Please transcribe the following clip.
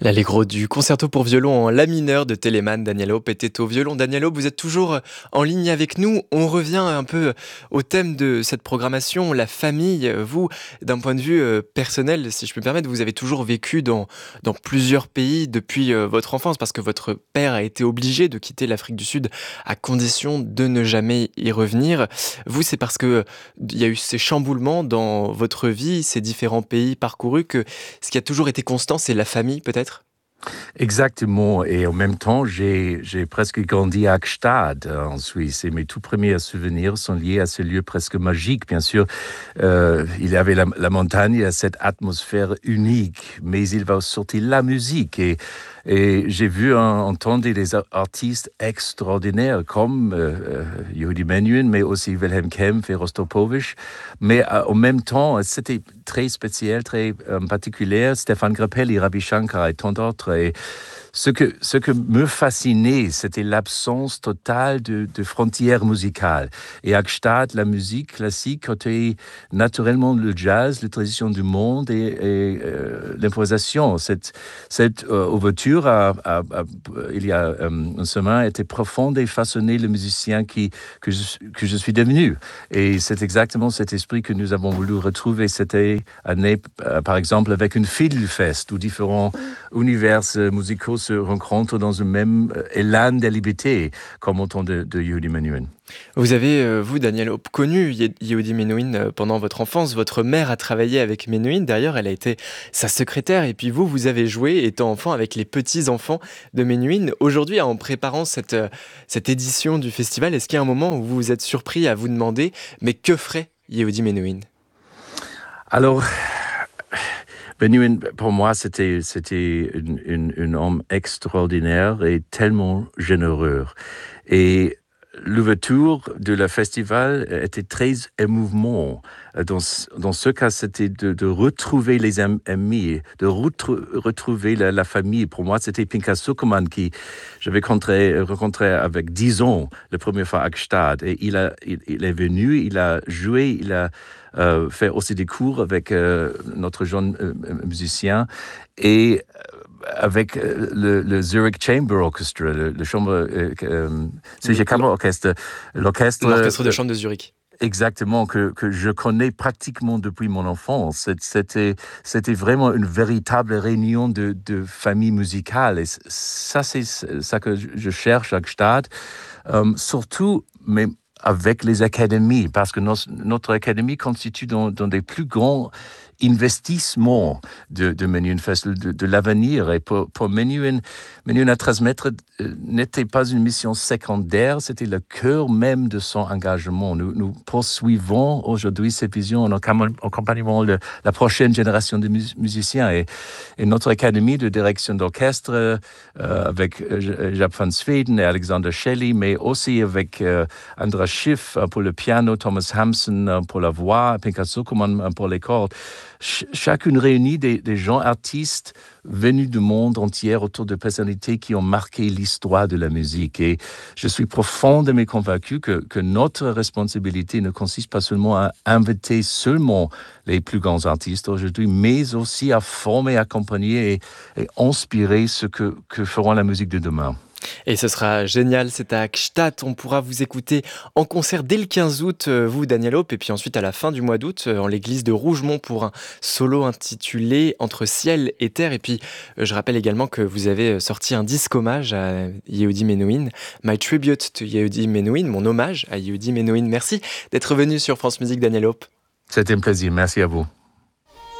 L'allegro du concerto pour violon en la mineur de Telemann. Daniel Hope était au violon. Daniel Hope, vous êtes toujours en ligne avec nous. On revient un peu au thème de cette programmation, la famille. Vous, d'un point de vue personnel, si je peux me permettre, vous avez toujours vécu dans plusieurs pays depuis votre enfance parce que votre père a été obligé de quitter l'Afrique du Sud à condition de ne jamais y revenir. Vous, c'est parce que il y a eu ces chamboulements dans votre vie, ces différents pays parcourus, que ce qui a toujours été constant, c'est la famille peut-être? Exactement. Et en même temps, j'ai presque grandi à Gstaad, en Suisse. Et mes tout premiers souvenirs sont liés à ce lieu presque magique. Bien sûr, il y avait la montagne, il y a cette atmosphère unique, mais il va sortir la musique. Et j'ai vu, entendre des artistes extraordinaires comme Yehudi Menuhin, mais aussi Wilhelm Kempff et Rostropovich. Mais en même temps, c'était très spécial, très particulier. Stéphane Grappelli, Ravi Shankar et tant d'autres. Et ce que me fascinait, c'était l'absence totale de frontières musicales. Et à Gstaad, la musique classique était naturellement le jazz, la tradition du monde et l'improvisation. Cette ouverture, il y a une semaine, était profonde et façonnait le musicien que je suis devenu. Et c'est exactement cet esprit que nous avons voulu retrouver cette année, par exemple, avec une Fiddlefest, où différents univers musicaux se rencontrent dans un même élan de liberté, comme au temps de Yehudi Menuhin. Vous avez, vous, Daniel Hope, connu Yehudi Menuhin pendant votre enfance. Votre mère a travaillé avec Menuhin. D'ailleurs, elle a été sa secrétaire. Et puis vous, vous avez joué, étant enfant, avec les petits-enfants de Menuhin. Aujourd'hui, en préparant cette édition du festival, est-ce qu'il y a un moment où vous vous êtes surpris à vous demander « Mais que ferait Yehudi Menuhin ?» Alors, Menuhin, pour moi, c'était un homme extraordinaire et tellement généreux. Et l'ouverture de la festival était très émouvant. Dans ce cas, c'était de retrouver les amis, de retrouver la famille. Pour moi, c'était Pinchas Zuckerman qui j'avais rencontré avec 10 ans, la première fois à Gstaad. Et il est venu, il a joué, il a fait aussi des cours avec notre jeune musicien. Et avec le Zurich Chamber Orchestra, le chambre, c'est Chamber Orchestra, L'orchestre de l'orchestre. chambre de Zurich. Exactement, que je connais pratiquement depuis mon enfance. C'était vraiment une véritable réunion de famille musicale. Et ça, c'est ça que je cherche à Gstaad. Surtout, mais avec les académies, parce que notre académie constitue dans des plus grands investissements de Menuhin Festival, de l'avenir. Et pour Menuhin à transmettre n'était pas une mission secondaire, c'était le cœur même de son engagement. Nous poursuivons aujourd'hui cette vision en accompagnement de la prochaine génération de musiciens. Et notre académie de direction d'orchestre, avec Jaap van Zweden et Alexander Shelley, mais aussi avec Andras Schiff pour le piano, Thomas Hampson pour la voix, Pinchas Zuckerman pour les cordes. Chacune réunit des gens artistes venus du monde entier autour de personnalités qui ont marqué l'histoire de la musique. Et je suis profondément convaincu que notre responsabilité ne consiste pas seulement à inviter seulement les plus grands artistes aujourd'hui, mais aussi à former, accompagner et inspirer ce que feront la musique de demain. Et ce sera génial, c'est à Gstaad. On pourra vous écouter en concert dès le 15 août, vous, Daniel Hope, et puis ensuite à la fin du mois d'août, en l'église de Rougemont pour un solo intitulé Entre ciel et terre. Et puis, je rappelle également que vous avez sorti un disque hommage à Yehudi Menuhin, My Tribute to Yehudi Menuhin, mon hommage à Yehudi Menuhin. Merci d'être venu sur France Musique, Daniel Hope. C'était un plaisir. Merci à vous.